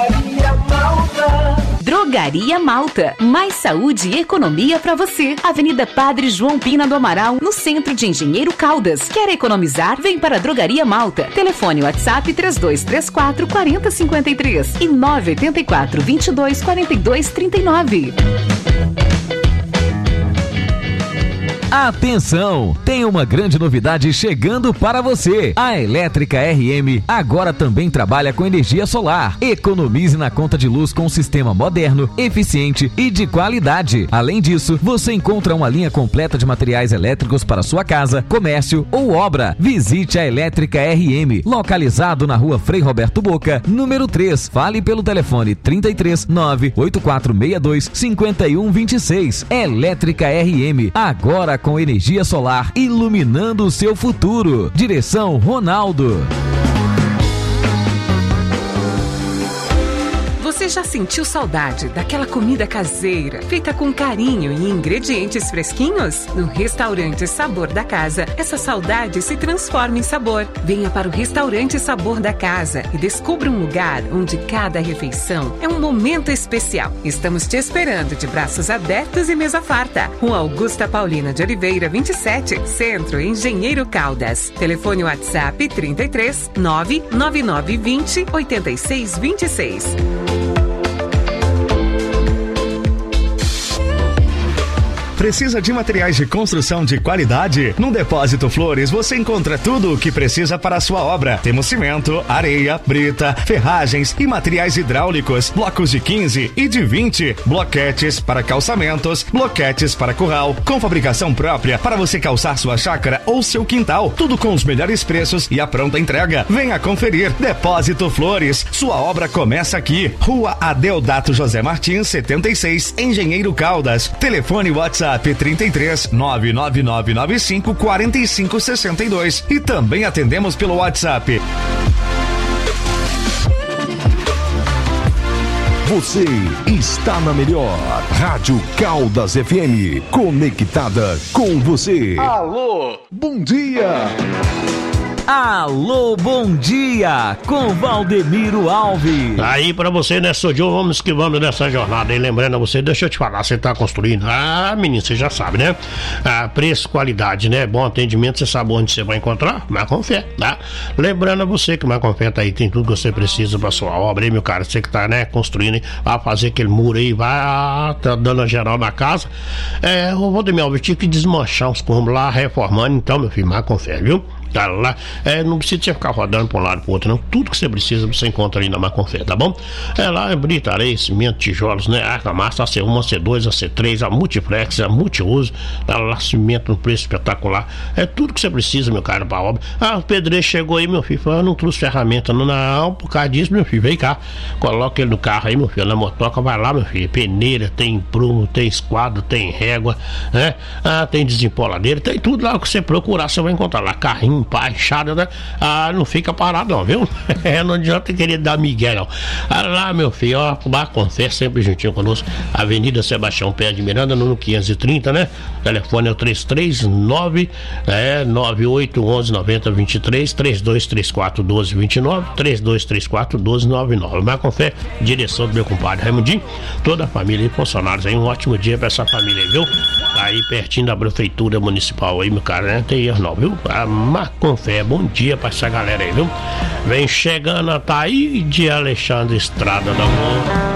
Drogaria Malta. Mais saúde e economia pra você. Avenida Padre João Pina do Amaral, no centro de Engenheiro Caldas. Quer economizar? Vem para a Drogaria Malta. Telefone WhatsApp 3234 4053 e 984 22 42 39. Atenção! Tem uma grande novidade chegando para você. A Elétrica RM agora também trabalha com energia solar. Economize na conta de luz com um sistema moderno, eficiente e de qualidade. Além disso, você encontra uma linha completa de materiais elétricos para sua casa, comércio ou obra. Visite a Elétrica RM, localizado na rua Frei Roberto Boca, número 3. Fale pelo telefone 33 98462 5126. Elétrica RM, agora com energia solar, iluminando o seu futuro. Direção Ronaldo. Você já sentiu saudade daquela comida caseira, feita com carinho e ingredientes fresquinhos? No Restaurante Sabor da Casa, essa saudade se transforma em sabor. Venha para o Restaurante Sabor da Casa e descubra um lugar onde cada refeição é um momento especial. Estamos te esperando de braços abertos e mesa farta. Rua Augusta Paulina de Oliveira, 27, Centro, Engenheiro Caldas. Telefone WhatsApp 33 99920 8626. Precisa de materiais de construção de qualidade? No Depósito Flores você encontra tudo o que precisa para a sua obra. Temos cimento, areia, brita, ferragens e materiais hidráulicos, blocos de 15 e de 20, bloquetes para calçamentos, bloquetes para curral, com fabricação própria para você calçar sua chácara ou seu quintal. Tudo com os melhores preços e a pronta entrega. Venha conferir. Depósito Flores, sua obra começa aqui. Rua Adeodato José Martins, 76, Engenheiro Caldas. Telefone WhatsApp 33 99995 4562 e também atendemos pelo WhatsApp. Você está na melhor Rádio Caldas FM, conectada com você. Alô, bom dia. Alô, bom dia, com Valdemiro Alves. Aí pra você, né, Sodio, vamos que vamos nessa jornada aí, lembrando a você, deixa eu te falar, você tá construindo, menino, você já sabe, né, preço, qualidade, né, bom atendimento, você sabe onde você vai encontrar, Marconfé, tá? Lembrando a você que Marconfé tá aí, tem tudo que você precisa pra sua obra aí, meu cara, você que tá, né, construindo, hein, vai fazer aquele muro aí, vai, tá dando a geral na casa, o Valdemiro Alves tinha que desmanchar uns cômodos lá, reformando, então, meu filho, Marconfé, viu? Tá lá, não precisa você ficar rodando pra um lado pro outro, não. Tudo que você precisa você encontra ali na Marconfé, tá bom? Lá é brita, areia, cimento, tijolos, né? Argamassa, AC1, AC2, AC3, a multiplex, a multiuso, tá lá, cimento no preço espetacular. É tudo que você precisa, meu cara, pra obra. O pedreiro chegou aí, meu filho, falou, eu não trouxe ferramenta, não, por causa disso, meu filho, vem cá, coloca ele no carro aí, meu filho, na motoca, vai lá, meu filho, peneira, tem prumo, tem esquadro, tem régua, né? Tem desempoladeira, tem tudo lá que você procurar, você vai encontrar lá, carrinho, enchada, né? Não fica parado não, viu? Não adianta querer dar migué não. Lá, meu filho, ó, Marconfé sempre juntinho conosco, Avenida Sebastião Pé de Miranda, no 530, né? O telefone é o 339 9811 9023, 3234 1229, 3234 1299. Marconfé, direção do meu compadre Raimundinho, toda a família e funcionários aí, um ótimo dia pra essa família aí, viu? Aí pertinho da prefeitura municipal aí, meu cara, né? Tem erro não, viu? Marconfé, bom dia pra essa galera aí, viu? Vem chegando a Taí de Alexandre Estrada da Mão.